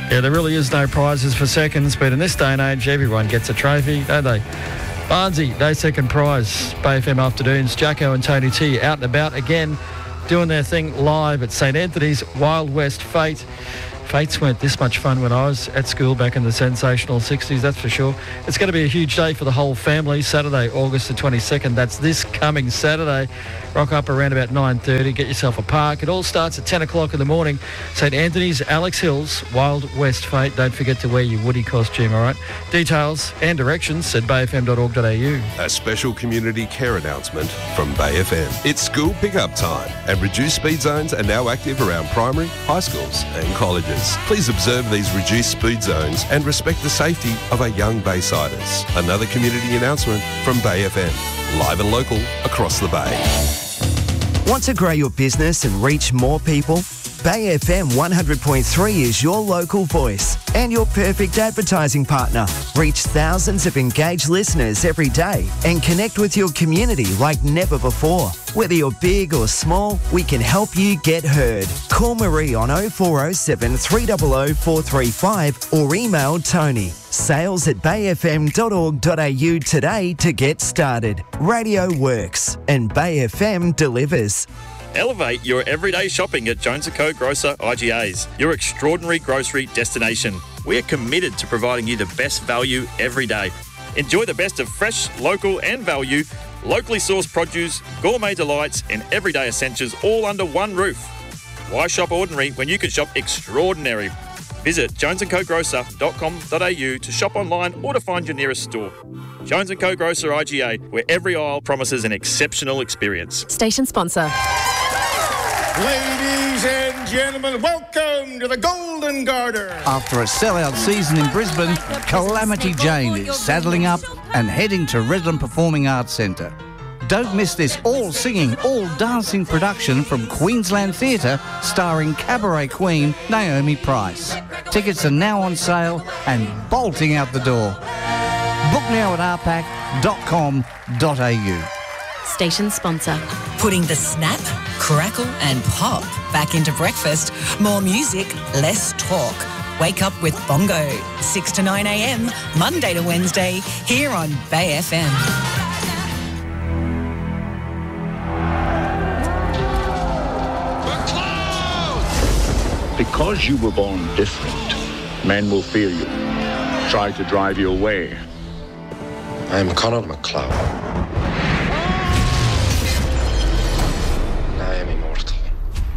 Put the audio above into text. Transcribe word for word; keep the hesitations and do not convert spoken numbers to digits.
Yeah, there really is no prizes for seconds, but in this day and age, everyone gets a trophy, don't they? Barnsey, they second prize. Bay F M Afternoons, Jacko and Tony T out and about again, doing their thing live at St Anthony's Wild West Fete. Fates weren't this much fun when I was at school back in the sensational sixties, that's for sure. It's going to be a huge day for the whole family. Saturday, August the twenty-second. That's this coming Saturday. Rock up around about nine thirty. Get yourself a park. It all starts at ten o'clock in the morning. St Anthony's, Alex Hills, Wild West Fete. Don't forget to wear your Woody costume, all right? Details and directions at bay f m dot org dot a u. A special community care announcement from Bay F M. It's school pickup time, and reduced speed zones are now active around primary, high schools and colleges. Please observe these reduced speed zones and respect the safety of our young Baysiders. Another community announcement from Bay F M. Live and local across the Bay. Want to grow your business and reach more people? Bay F M one hundred point three is your local voice and your perfect advertising partner. Reach thousands of engaged listeners every day and connect with your community like never before. Whether you're big or small, we can help you get heard. Call Marie on oh four oh seven, three hundred, four three five or email Tony. Sales at bay f m dot org dot a u today to get started. Radio works and Bay F M delivers. Elevate your everyday shopping at Jones and Co Grocer I G As, your extraordinary grocery destination. We are committed to providing you the best value every day. Enjoy the best of fresh, local and value, locally sourced produce, gourmet delights and everyday essentials all under one roof. Why shop ordinary when you can shop extraordinary? Visit jones and co grocer dot com dot a u to shop online or to find your nearest store. Jones and Co Grocer I G A, where every aisle promises an exceptional experience. Station sponsor. Ladies and gentlemen, welcome to the Golden Garter. After a sellout season in Brisbane, Calamity Jane is saddling up and heading to Redland Performing Arts Centre. Don't miss this all-singing, all-dancing production from Queensland Theatre starring cabaret queen Naomi Price. Tickets are now on sale and bolting out the door. Book now at r pac dot com dot a u. Station sponsor. Putting the snap, crackle and pop back into breakfast. More music, less talk. Wake up with Bongo. six to nine a m, Monday to Wednesday, here on Bay F M. Because you were born different, men will fear you, try to drive you away. I am Conor McLeod.